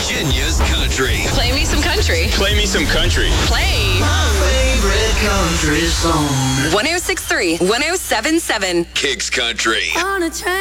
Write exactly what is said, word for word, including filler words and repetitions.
Virginia's country. Play me some country. Play me some country. Play. My favorite country song. one oh six point three, one oh seven point seven. Kicks Country. On a train.